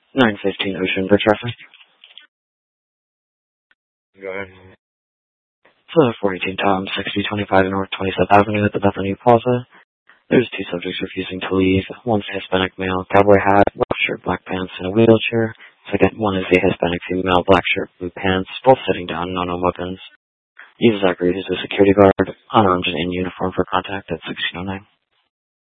915 Ocean Bridge traffic. Go ahead. So 418 Tom, 6025 North 27th Avenue at the Bethany Plaza. There's two subjects refusing to leave. One's a Hispanic male, cowboy hat, black shirt, black pants, and a wheelchair. Second one is a Hispanic female, black shirt, blue pants, both sitting down, no weapons. Use Zachary, who's a security guard, unarmed and in uniform for contact at 1609.